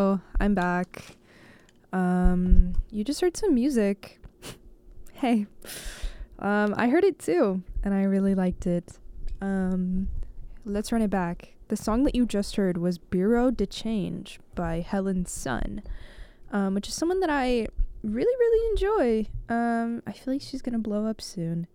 Hello, I'm back. You just heard some music. Hey. I heard it too, and I really liked it. Let's run it back. The song that you just heard was Bureau de Change by Helen Sun, which is someone that I really, really enjoy. I feel like she's gonna blow up soon.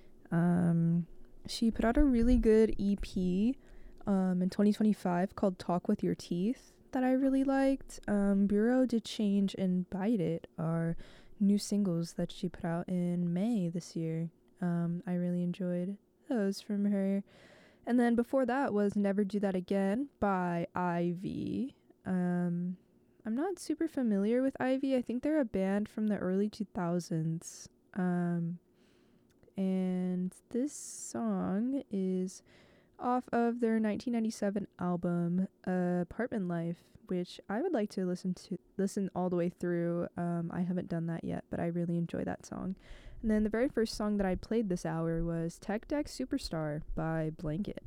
She put out a really good EP in 2025 called Talk With Your Teeth that I really liked. Bureau de Change and Bite It are new singles that she put out in May this year. I really enjoyed those from her. And then before that was Never Do That Again by Ivy. I'm not super familiar with Ivy. I think they're a band from the early 2000s. And this song is off of their 1997 album Apartment Life, which I would like to listen all the way through. I haven't done that yet, but I really enjoy that song. And then the very first song that I played this hour was Tech Deck Superstar by Blanket.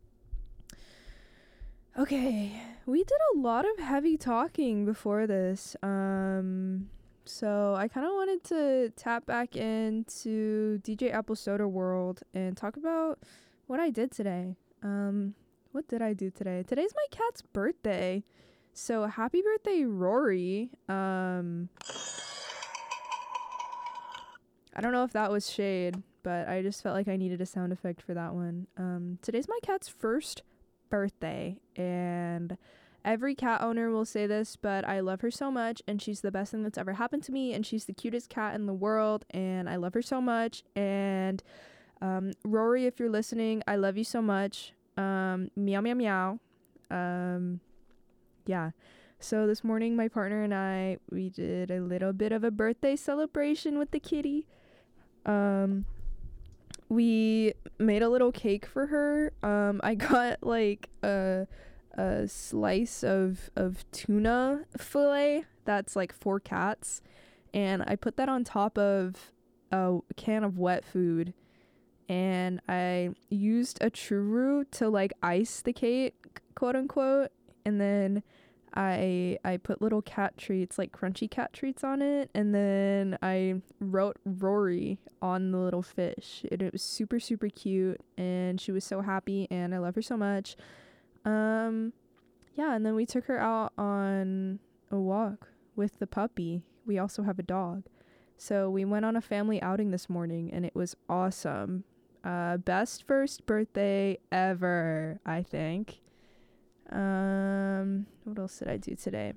Okay, we did a lot of heavy talking before this. So I kind of wanted to tap back into DJ Apple Soda World and talk about what I did today. What did I do today? Today's my cat's birthday. So happy birthday, Rory. I don't know if that was shade, but I just felt like I needed a sound effect for that one. Today's my cat's first birthday, and every cat owner will say this, but I love her so much, and she's the best thing that's ever happened to me, and she's the cutest cat in the world, and I love her so much. And Rory, if you're listening, I love you so much. Meow meow meow. Yeah. So this morning my partner and I, we did a little bit of a birthday celebration with the kitty. We made a little cake for her. I got like a slice of tuna fillet that's like 4 cats, and I put that on top of a can of wet food, and I used a churro to like ice the cake, quote unquote, and then I put little cat treats, like crunchy cat treats on it, and then I wrote Rory on the little fish, and it was super, super cute, and she was so happy, and I love her so much. Yeah, and then we took her out on a walk with the puppy. We also have a dog. So we went on a family outing this morning, and it was awesome. Best first birthday ever, I think. What else did I do today?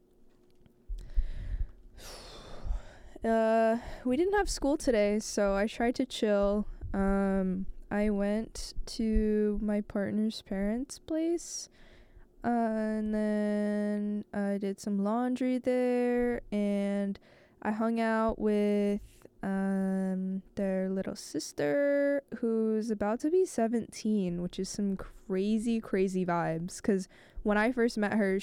We didn't have school today, so I tried to chill. I went to my partner's parents' place, and then I did some laundry there, and I hung out with their little sister, who's about to be 17, which is some crazy vibes, because when I first met her,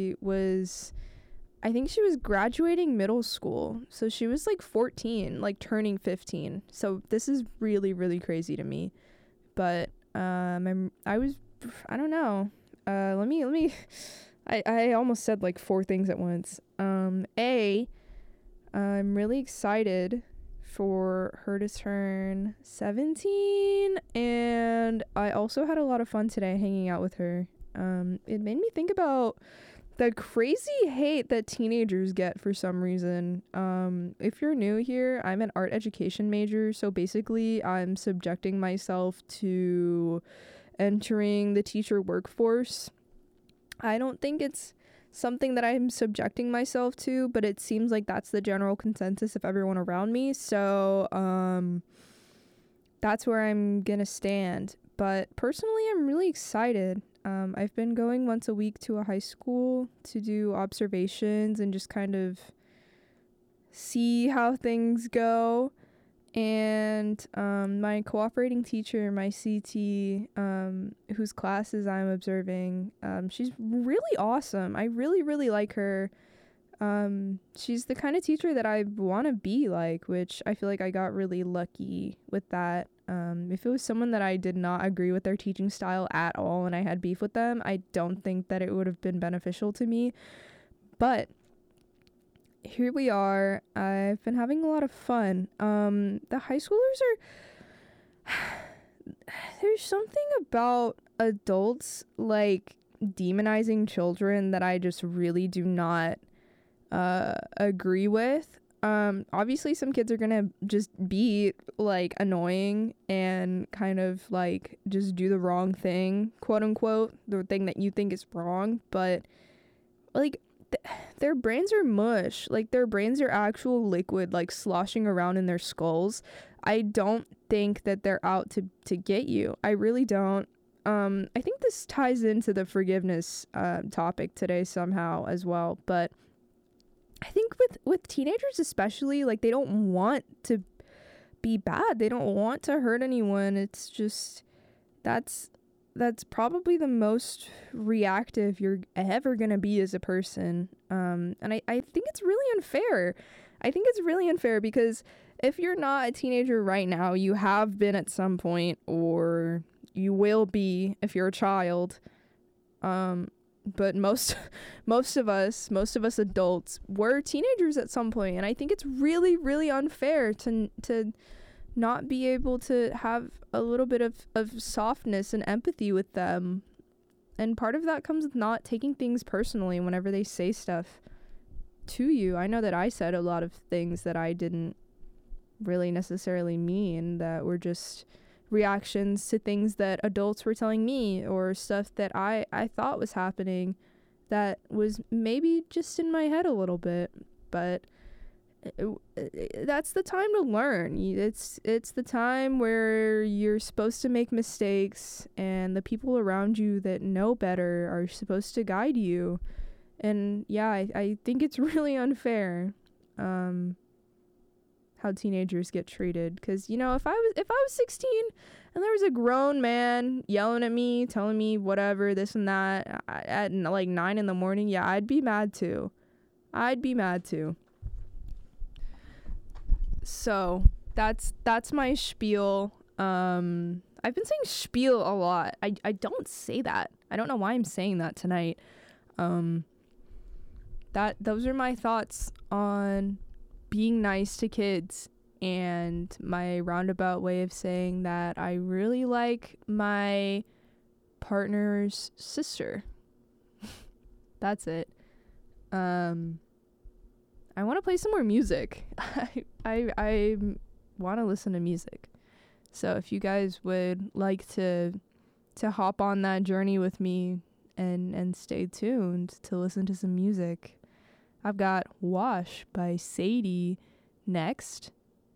I think she was graduating middle school, so she was like 14, like turning 15, so this is really crazy to me. But I don't know, let me I almost said like 4 things at once. I'm really excited for her to turn 17, and I also had a lot of fun today hanging out with her. It made me think about the crazy hate that teenagers get for some reason. If you're new here, I'm an art education major, so basically I'm subjecting myself to entering the teacher workforce. I don't think it's something that I'm subjecting myself to, but it seems like that's the general consensus of everyone around me. So that's where I'm gonna stand. But personally, I'm really excited. I've been going once a week to a high school to do observations and just kind of see how things go. And my cooperating teacher, my CT, whose classes I'm observing, she's really awesome. I really like her. She's the kind of teacher that I want to be like, which I feel like I got really lucky with that. If it was someone that I did not agree with their teaching style at all and I had beef with them, I don't think that it would have been beneficial to me. But here we are. I've been having a lot of fun. The high schoolers are there's something about adults like demonizing children that I just really do not agree with. Obviously some kids are gonna just be like annoying and kind of like just do the wrong thing, quote unquote, the thing that you think is wrong, but like their brains are mush. Like their brains are actual liquid like sloshing around in their skulls. I don't think that they're out to get you. I really don't. I think this ties into the forgiveness topic today somehow as well, but I think with teenagers especially, like they don't want to be bad. They don't want to hurt anyone. It's just that's probably the most reactive you're ever gonna be as a person. And I think it's really unfair. I think it's really unfair because if you're not a teenager right now, you have been at some point, or you will be if you're a child. But most of us adults were teenagers at some point, and I think it's really, really unfair to not be able to have a little bit of softness and empathy with them. And part of that comes with not taking things personally whenever they say stuff to you. I know that I said a lot of things that I didn't really necessarily mean, that were just reactions to things that adults were telling me, or stuff that I thought was happening that was maybe just in my head a little bit. But that's the time to learn. It's the time where you're supposed to make mistakes, and the people around you that know better are supposed to guide you. And yeah, I think it's really unfair how teenagers get treated, because if I was 16 and there was a grown man yelling at me, telling me whatever, this and that at like 9 a.m, yeah, I'd be mad too. So that's my spiel. I've been saying spiel a lot. I don't say that. I don't know why I'm saying that tonight. Those are my thoughts on being nice to kids, and my roundabout way of saying that I really like my partner's sister. That's it. I want to play some more music. I want to listen to music. So if you guys would like to hop on that journey with me and stay tuned to listen to some music, I've got Wash by Sadie next.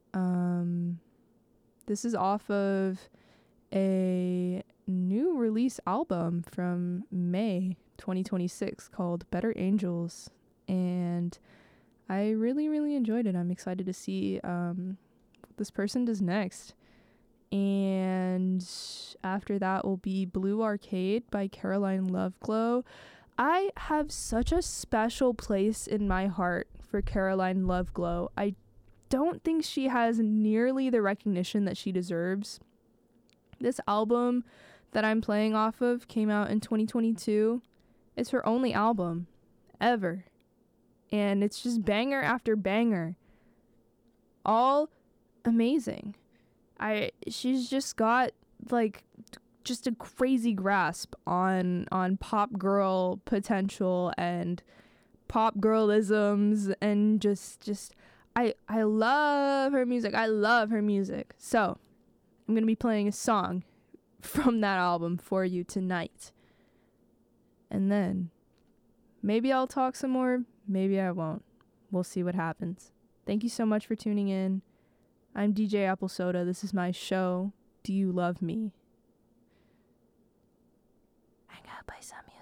This is off of a new release album from May 2026 called Better Angels, and I really, really enjoyed it. I'm excited to see what this person does next. And after that will be Blue Arcade by Caroline Loveglow. I have such a special place in my heart for Caroline Loveglow. I don't think she has nearly the recognition that she deserves. This album that I'm playing off of came out in 2022. It's her only album ever. And it's just banger after banger. All amazing. She's just got like just a crazy grasp on pop girl potential and pop girlisms, and just I love her music. I love her music. So I'm gonna be playing a song from that album for you tonight, and then maybe I'll talk some more, maybe I won't. We'll see what happens. Thank you so much for tuning in. I'm DJ Apple Soda. This is my show, Do You Love Me? I'm gonna play some music.